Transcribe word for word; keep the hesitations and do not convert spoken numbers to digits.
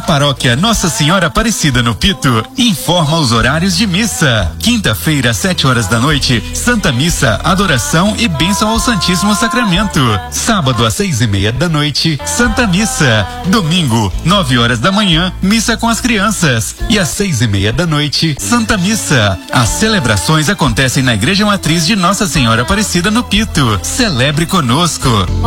paróquia Nossa Senhora Aparecida no Pito informa os horários de missa. Quinta-feira, às sete horas da noite, Santa Missa, adoração e bênção ao Santíssimo Sacramento. Sábado, às seis e meia da noite, Santa Missa. Domingo, nove horas da manhã, missa com as crianças. E às seis e meia da noite, Santa Missa. As celebrações acontecem na Igreja Matriz de Nossa Senhora Aparecida no Pito. Celebre conosco.